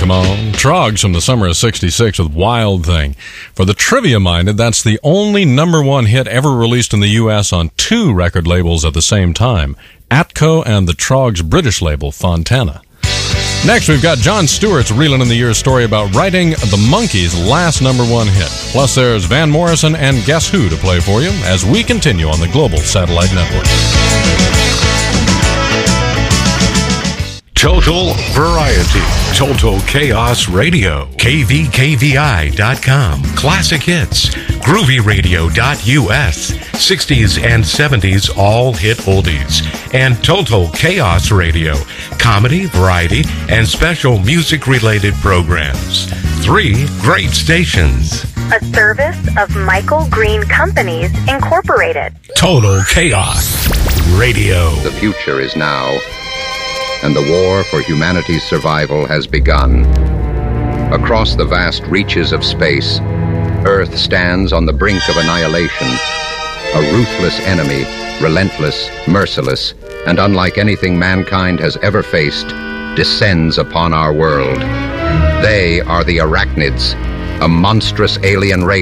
come on. Trogs from the summer of 66 with Wild Thing. For the trivia-minded, that's the only number one hit ever released in the U.S. on two record labels at the same time, Atco and the Trogs' British label, Fontana. Next, we've got Jon Stewart's Reelin' in the Years story about writing the Monkees' last number one hit. Plus, there's Van Morrison and Guess Who to play for you as we continue on the Global Satellite Network. Total variety. Total Chaos Radio. KVKVI.com. Classic hits. GroovyRadio.us. 60s and 70s all hit oldies. And Total Chaos Radio. Comedy, variety, and special music-related programs. 3 great stations. A service of Michael Green Companies, Incorporated. Total Chaos Radio. The future is now, and the war for humanity's survival has begun. Across the vast reaches of space, Earth stands on the brink of annihilation. A ruthless enemy, relentless, merciless, and unlike anything mankind has ever faced, descends upon our world. They are the Arachnids, a monstrous alien race